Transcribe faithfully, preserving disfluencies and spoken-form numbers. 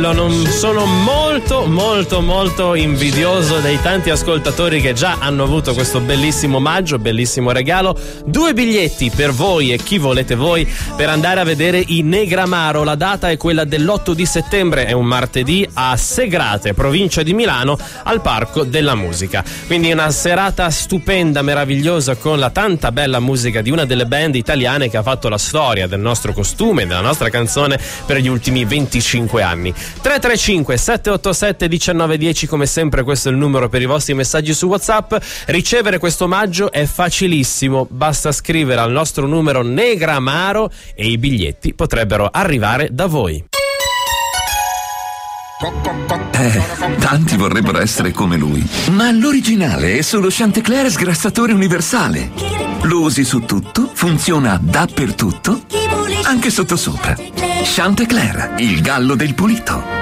Non sono molto molto molto invidioso dei tanti ascoltatori che già hanno avuto questo bellissimo omaggio, bellissimo regalo. Due biglietti per voi e chi volete voi per andare a vedere i Negramaro. La data è quella dell'otto di settembre, è un martedì, a Segrate, provincia di Milano, al Parco della Musica. Quindi una serata stupenda, meravigliosa, con la tanta bella musica di una delle band italiane che ha fatto la storia del nostro costume, della nostra canzone per gli ultimi venticinque anni. tre tre cinque sette otto sette uno nove uno zero, come sempre questo è il numero per i vostri messaggi su WhatsApp. Ricevere questo omaggio è facilissimo, basta scrivere al nostro numero Negramaro e i biglietti potrebbero arrivare da voi. Eh, tanti vorrebbero essere come lui, ma l'originale è solo Chantecler sgrassatore universale. Lo usi su tutto, funziona dappertutto, anche sottosopra. Chantecler, il gallo del pulito.